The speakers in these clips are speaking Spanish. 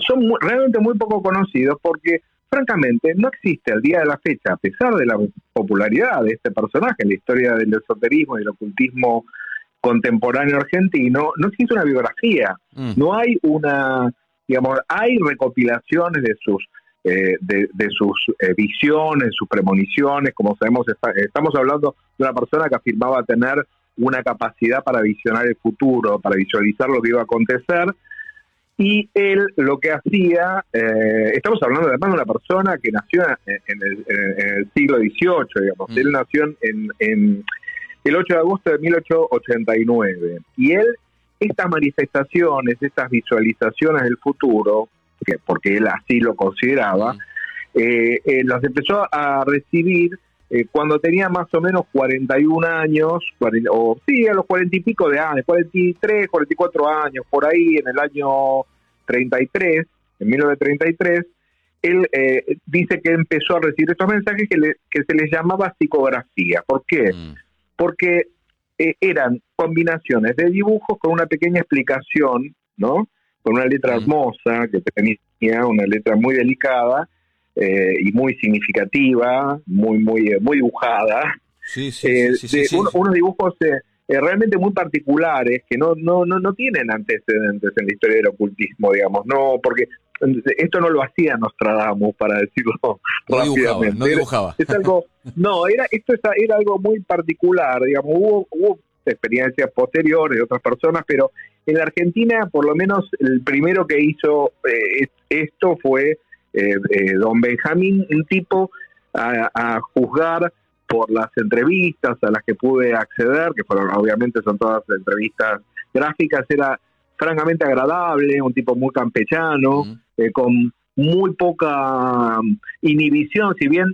son realmente muy poco conocidos porque, francamente, no existe al día de la fecha, a pesar de la popularidad de este personaje en la historia del esoterismo y del ocultismo contemporáneo argentino, no existe una biografía, no hay hay recopilaciones de sus visiones, sus premoniciones. Como sabemos, estamos hablando de una persona que afirmaba tener una capacidad para visionar el futuro, para visualizar lo que iba a acontecer, y él lo que hacía, estamos hablando además de una persona que nació en el siglo XVIII, digamos. Él nació en el 8 de agosto de 1889, y él, estas manifestaciones, estas visualizaciones del futuro, porque él así lo consideraba, las empezó a recibir cuando tenía más o menos 41 años, a los 40 y pico de años, 43, 44 años, por ahí, en el año 33, en 1933, él dice que empezó a recibir estos mensajes que se les llamaba psicografía. ¿Por qué? Porque eran combinaciones de dibujos con una pequeña explicación, ¿no? Con una letra hermosa, que tenía una letra muy delicada y muy significativa, muy dibujada. Unos dibujos realmente muy particulares que no tienen antecedentes en la historia del ocultismo, digamos, no, porque esto no lo hacía Nostradamus, para decirlo rápidamente. No dibujaba. Esto era algo muy particular, digamos. Hubo experiencias posteriores de otras personas, pero en la Argentina, por lo menos, el primero que hizo esto fue don Benjamín, un tipo a juzgar por las entrevistas a las que pude acceder, que fueron, obviamente, son todas entrevistas gráficas. Era francamente agradable, un tipo muy campechano, con muy poca inhibición, si bien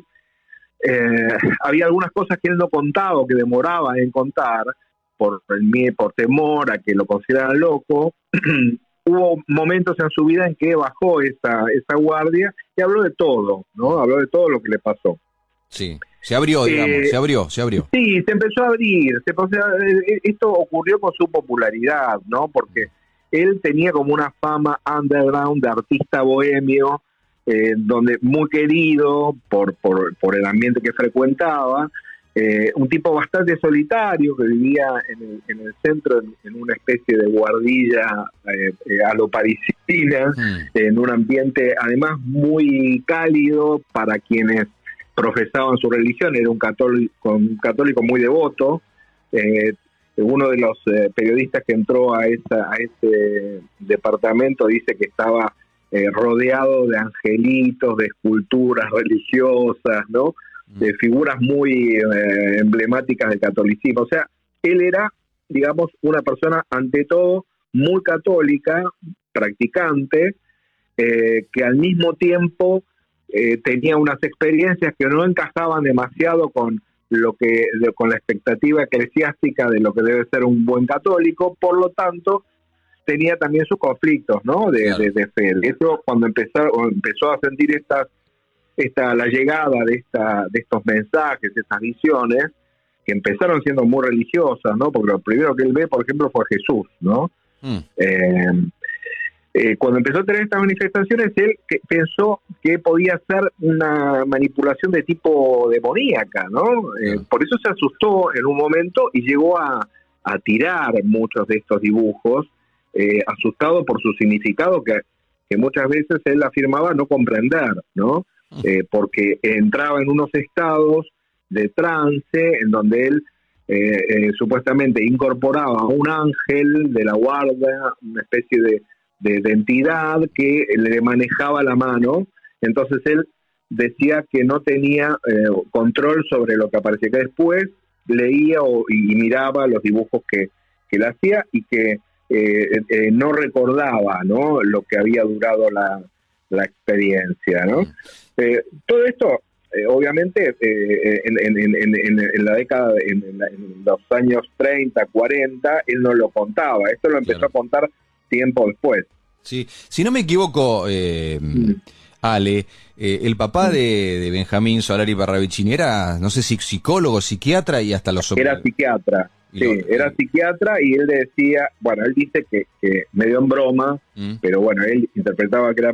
había algunas cosas que él no contaba o que demoraba en contar por temor a que lo consideraran loco. Hubo momentos en su vida en que bajó esa guardia y habló de todo, ¿no? Habló de todo lo que le pasó. Sí, se abrió, digamos, se abrió. Sí, se empezó a abrir. Esto ocurrió con su popularidad, ¿no? Porque él tenía como una fama underground de artista bohemio, donde muy querido por el ambiente que frecuentaba, un tipo bastante solitario que vivía en el centro, en una especie de guardilla a lo parisina, en un ambiente además muy cálido para quienes profesaban su religión. Era un católico muy devoto. Uno de los periodistas que entró a ese departamento dice que estaba rodeado de angelitos, de esculturas religiosas, ¿no? De figuras muy emblemáticas del catolicismo. O sea, él era, digamos, una persona ante todo muy católica, practicante, que al mismo tiempo tenía unas experiencias que no encajaban demasiado con la expectativa eclesiástica de lo que debe ser un buen católico. Por lo tanto, tenía también sus conflictos, ¿no? De fe. Eso, cuando empezó a sentir la llegada de estos mensajes, estas visiones, que empezaron siendo muy religiosas, ¿no? Porque lo primero que él ve, por ejemplo, fue Jesús, ¿no? Cuando empezó a tener estas manifestaciones, él pensó que podía ser una manipulación de tipo demoníaca, ¿no? Por eso se asustó en un momento y llegó a tirar muchos de estos dibujos, asustado por su significado que muchas veces él afirmaba no comprender, ¿no? Porque entraba en unos estados de trance en donde él supuestamente incorporaba a un ángel de la guardia, una especie de entidad que le manejaba la mano. Entonces él decía que no tenía control sobre lo que aparecía, que después leía y miraba los dibujos que él hacía y que no recordaba, ¿no?, lo que había durado la experiencia, ¿no? Todo esto, obviamente, en la década, en los años 30, 40, él no lo contaba. Esto lo empezó a contar tiempo después. Sí, si no me equivoco, Ale, el papá de Benjamín Solari Parravicini era, no sé si psicólogo, psiquiatra y hasta los... Era psiquiatra, era psiquiatra, y él decía, bueno, él dice que medio en broma, pero bueno, él interpretaba que era